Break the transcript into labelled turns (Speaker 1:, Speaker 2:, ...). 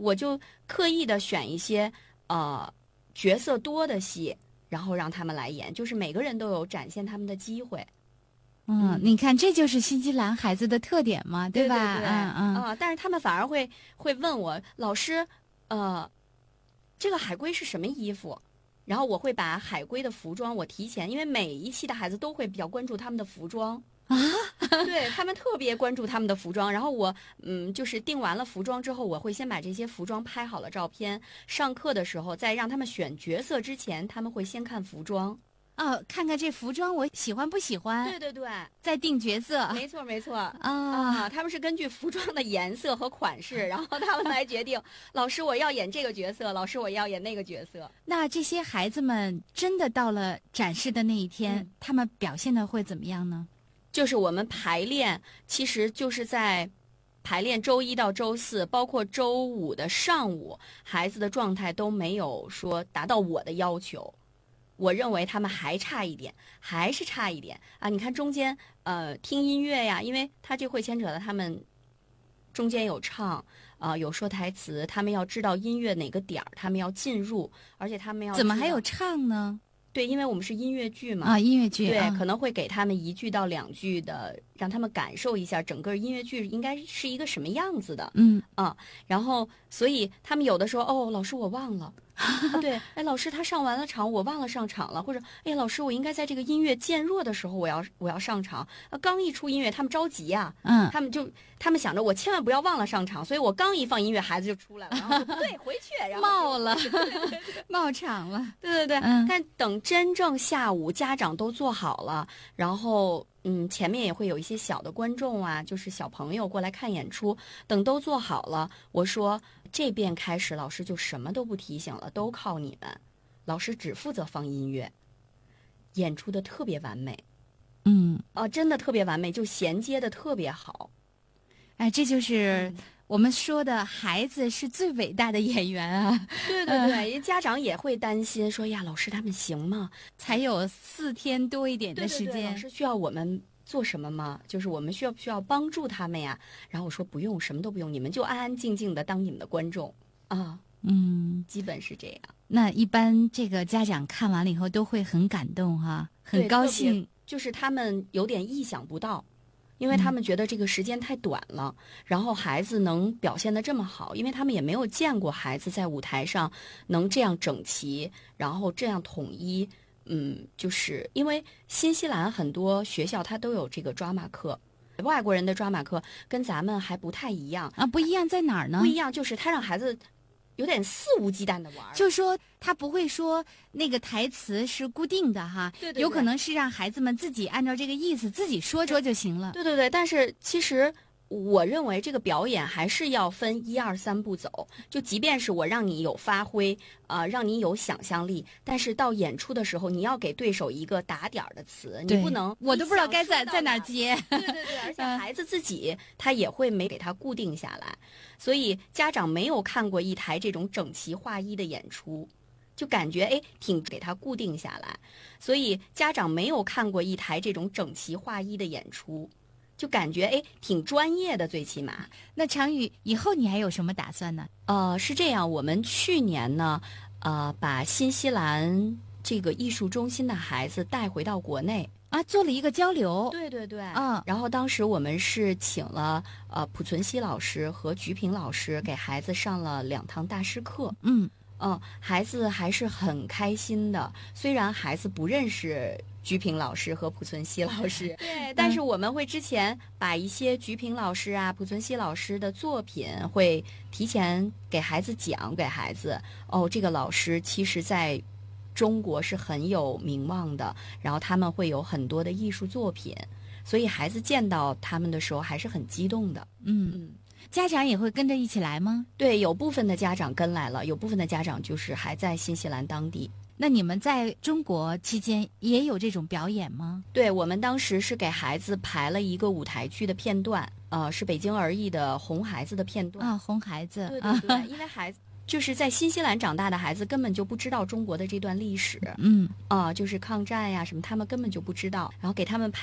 Speaker 1: 我就刻意的选一些角色多的戏，然后让他们来演，就是每个人都有展现他们的机会。
Speaker 2: 你看，这就是新西兰孩子的特点嘛，对吧？
Speaker 1: 对，但是他们反而会问我，老师，这个海龟是什么衣服？然后我会把海龟的服装我提前，因为每一期的孩子都会比较关注他们的服装
Speaker 2: 啊，
Speaker 1: 对，他们特别关注他们的服装。然后我就是定完了服装之后，我会先把这些服装拍好了照片，上课的时候在让他们选角色之前，他们会先看服装。
Speaker 2: 看看这服装我喜欢不喜欢？
Speaker 1: 对对对，
Speaker 2: 再定角色。
Speaker 1: 没错没错啊，他们是根据服装的颜色和款式，然后他们来决定，老师我要演这个角色，老师我要演那个角色。
Speaker 2: 那这些孩子们真的到了展示的那一天，他们表现的会怎么样呢？
Speaker 1: 就是我们排练，其实就是在排练周一到周四，包括周五的上午，孩子的状态都没有说达到我的要求。我认为他们还差一点，还是差一点啊！你看中间听音乐呀，因为他这会牵扯到他们中间有唱有说台词，他们要知道音乐哪个点儿，他们要进入，而且他们要
Speaker 2: 怎么还有唱呢？
Speaker 1: 对，因为我们是音乐剧嘛
Speaker 2: 音乐剧
Speaker 1: 对，可能会给他们1句到2句的，让他们感受一下整个音乐剧应该是一个什么样子的。然后所以他们有的时候老师我忘了。对，老师他上完了场，我忘了上场了，或者老师我应该在这个音乐渐弱的时候我要上场，刚一出音乐他们着急呀，他们想着我千万不要忘了上场，所以我刚一放音乐孩子就出来了，然后不对回去，然后
Speaker 2: 冒了，冒场了，
Speaker 1: 对，但等真正下午家长都做好了，然后前面也会有一些小的观众啊，就是小朋友过来看演出，等都做好了，我说这遍开始老师就什么都不提醒了，都靠你们，老师只负责放音乐，演出的特别完美，真的特别完美，就衔接的特别好。
Speaker 2: 这就是我们说的孩子是最伟大的演员啊！
Speaker 1: 对，家长也会担心说呀，老师他们行吗？
Speaker 2: 才有4天多一点的时间，
Speaker 1: 对，老师需要我们做什么吗？就是我们需要帮助他们呀。然后我说不用，什么都不用，你们就安安静静的当你们的观众啊。基本是这样。
Speaker 2: 那一般这个家长看完了以后都会很感动哈，很高兴，
Speaker 1: 就是他们有点意想不到。因为他们觉得这个时间太短了，然后孩子能表现得这么好，因为他们也没有见过孩子在舞台上能这样整齐，然后这样统一。就是因为新西兰很多学校它都有这个 drama 课，外国人的 drama 课跟咱们还不太一样
Speaker 2: 啊，不一样在哪儿呢？
Speaker 1: 不一样就是他让孩子有点肆无忌惮的玩，
Speaker 2: 就说他不会说那个台词是固定的哈，
Speaker 1: 对，
Speaker 2: 有可能是让孩子们自己按照这个意思自己说就行了。
Speaker 1: 对，但是其实我认为这个表演还是要分1、2、3步走，就即便是我让你有发挥让你有想象力，但是到演出的时候你要给对手一个打点的词，你不能
Speaker 2: 我都不知道该在哪接。
Speaker 1: 对，而且孩子自己他也会没给他固定下来，所以家长没有看过一台这种整齐划一的演出，就感觉挺给他固定下来，所以家长没有看过一台这种整齐划一的演出，就感觉挺专业的，最起码。
Speaker 2: 那常宇以后你还有什么打算呢？
Speaker 1: 是这样，我们去年呢把新西兰这个艺术中心的孩子带回到国内
Speaker 2: 啊，做了一个交流。
Speaker 1: 对，然后当时我们是请了濮存昕老师和菊萍老师给孩子上了2堂大师课。孩子还是很开心的，虽然孩子不认识菊萍老师和濮存昕老师，对，但是我们会之前把一些菊萍老师啊、濮存昕老师的作品会提前给孩子讲，给孩子这个老师其实在中国是很有名望的，然后他们会有很多的艺术作品，所以孩子见到他们的时候还是很激动的。
Speaker 2: 家长也会跟着一起来吗？
Speaker 1: 对，有部分的家长跟来了，有部分的家长就是还在新西兰当地。
Speaker 2: 那你们在中国期间也有这种表演吗？
Speaker 1: 对，我们当时是给孩子排了一个舞台剧的片段，是北京儿艺的红孩子的片段
Speaker 2: 啊，红孩子。
Speaker 1: 对，因为孩子就是在新西兰长大的孩子根本就不知道中国的这段历史，就是抗战呀什么，他们根本就不知道，然后给他们排